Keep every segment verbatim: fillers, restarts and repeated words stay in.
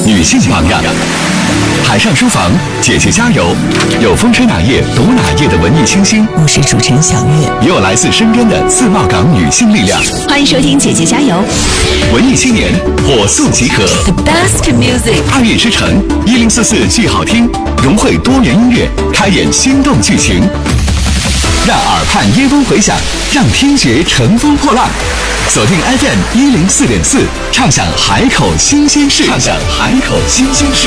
女性榜样。海上书房，姐姐加油！有风吹哪页读哪页的文艺清新， 我是主持人小月， 也有来自身边的自贸港女性力量。 欢迎收听姐姐加油！ 文艺青年火速集合 ，The best music。 二月之城一零四四剧好听，融汇多元音乐，开演心动剧情，让耳畔耶风回响，让听觉乘风破浪。锁定 F M 一零四点四，畅享海口新鲜事，畅享海口新鲜事。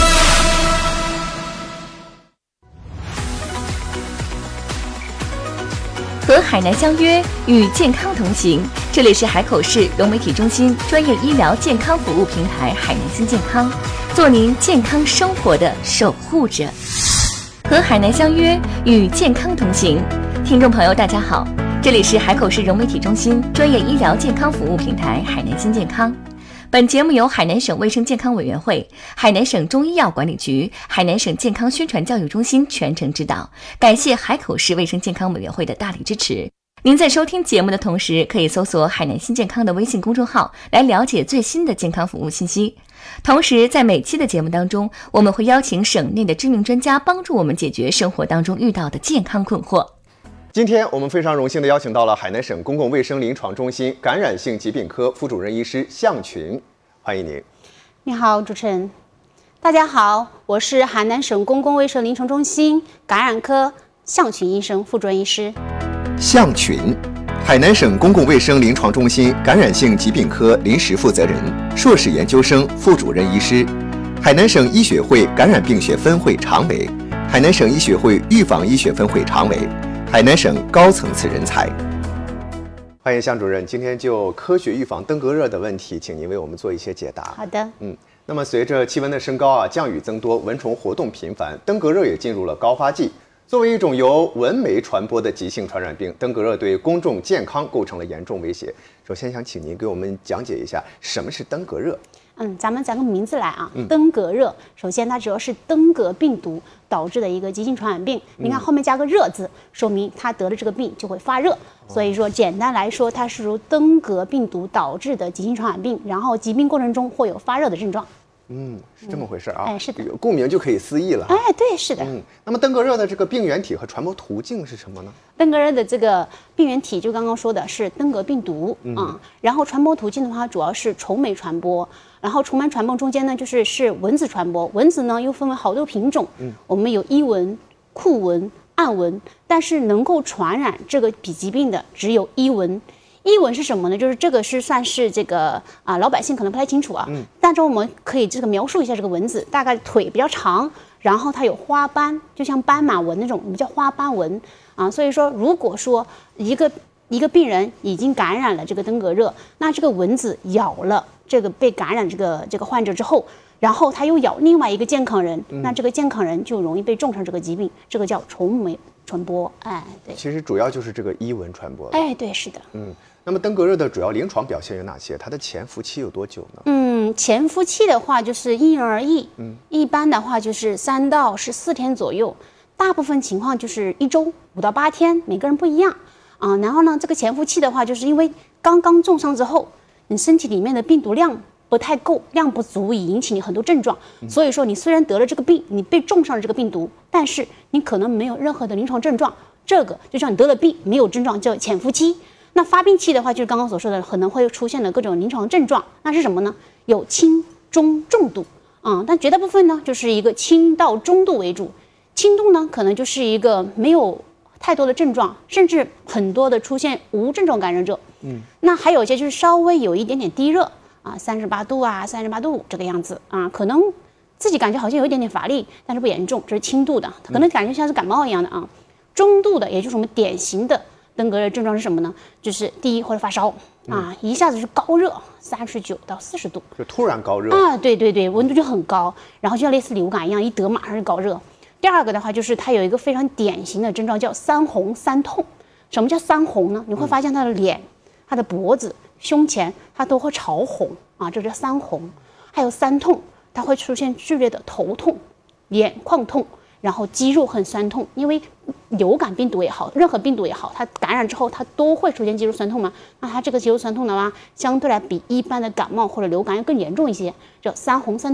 和海南相约，与健康同行。这里是海口市融媒体中心专业医疗健康服务平台海南新健康，做您健康生活的守护者。和海南相约，与健康同行。听众朋友，大家好，这里是海口市融媒体中心专业医疗健康服务平台海南新健康。本节目由海南省卫生健康委员会、海南省中医药管理局、海南省健康宣传教育中心全程指导，感谢海口市卫生健康委员会的大力支持。您在收听节目的同时，可以搜索海南新健康的微信公众号来了解最新的健康服务信息。同时，在每期的节目当中，我们会邀请省内的知名专家帮助我们解决生活当中遇到的健康困惑。 今天我们非常荣幸地邀请到了海南省公共卫生临床中心感染性疾病科副主任医师向群，欢迎您。 你好，主持人。大家好，我是海南省公共卫生临床中心感染科向群医生，副主任医师。 向群，海南省公共卫生临床中心感染性疾病科临时负责人、硕士研究生副主任医师，海南省医学会感染病学分会常委，海南省医学会预防医学分会常委，海南省高层次人才。欢迎向主任，今天就科学预防登革热的问题，请您为我们做一些解答。 好的， 嗯，那么随着气温的升高啊，降雨增多，蚊虫活动频繁，登革热也进入了高发季。作为一种由蚊媒传播的急性传染病，登革热对公众健康构成了严重威胁。首先想请您给我们讲解一下什么是登革热。 嗯，咱们讲个名字来啊，嗯、登革热。首先，它主要是登革病毒导致的一个急性传染病。你看后面加个热字，说明它得了这个病就会发热。哦、所以说，简单来说，它是由登革病毒导致的急性传染病，然后疾病过程中会有发热的症状。 嗯，是这么回事啊！ 嗯、哎，是的， 顾名就可以思义了。 哎，对，是的。 嗯，那么登革热的这个病原体和传播途径是什么呢？ 登革热的这个病原体就刚刚说的是登革病毒、嗯、啊，然后传播途径的话主要是虫媒传播，然后虫媒传播中间呢就是是蚊子传播，蚊子呢又分为好多品种，嗯，我们有伊蚊、库蚊、暗蚊，但是能够传染这个比疾病的只有伊蚊。伊蚊是什么呢？就是这个是算是这个啊，老百姓可能不太清楚啊。嗯。但是我们可以这个描述一下这个蚊子，大概腿比较长，然后它有花斑，就像斑马纹那种，我们叫花斑纹啊。所以说，如果说一个一个病人已经感染了这个登革热，那这个蚊子咬了这个被感染这个这个患者之后，然后它又咬另外一个健康人，嗯、那这个健康人就容易被种上这个疾病，这个叫虫媒传播。哎，对。 其实主要就是这个伊蚊传播。 哎，对，是的。 嗯。那么登革热的主要临床表现有哪些？它的潜伏期有多久呢？ 嗯，潜伏期的话就是因人而异，嗯，一般的话就是三到十四天左右，大部分情况就是一周五到八天，每个人不一样啊。然后呢，这个潜伏期的话，就是因为刚刚重伤之后，你身体里面的病毒量不太够，量不足以引起你很多症状，嗯、所以说你虽然得了这个病，你被种上了这个病毒，但是你可能没有任何的临床症状，这个就像你得了病没有症状，叫潜伏期。那发病期的话，就是刚刚所说的，可能会出现的各种临床症状，那是什么呢？有轻、中、重度啊、嗯，但绝大部分呢，就是一个轻到中度为主。轻度呢，可能就是一个没有太多的症状，甚至很多的出现无症状感染者。嗯，那还有一些就是稍微有一点点低热啊，三十八度啊，三十八度五这个样子啊，可能自己感觉好像有一点点乏力，但是不严重，这是轻度的，可能感觉像是感冒一样的啊。中度的，也就是我们典型的登革热症状是什么呢？就是第一或者发烧、嗯、啊，一下子是高热，三十九到四十度， 就突然高热啊，对对对，温度就很高，然后就像类似流感一样，一得马上就高热。第二个的话，就是它有一个非常典型的症状叫三红三痛。什么叫三红呢？你会发现它的脸、它的脖子、胸前，它都会潮红啊，这叫三红。还有三痛，它会出现剧烈的头痛、眼眶痛。然后肌肉很酸痛，因为流感病毒也好，任何病毒也好，它感染之后它都会出现肌肉酸痛嘛。那它这个肌肉酸痛的话，相对来比一般的感冒或者流感要更严重一些，叫三红三